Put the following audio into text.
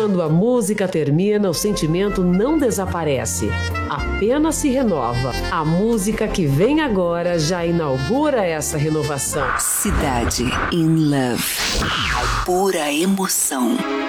Quando a música termina, o sentimento não desaparece, apenas se renova. A música que vem agora já inaugura essa renovação. Cidade in Love. Pura emoção.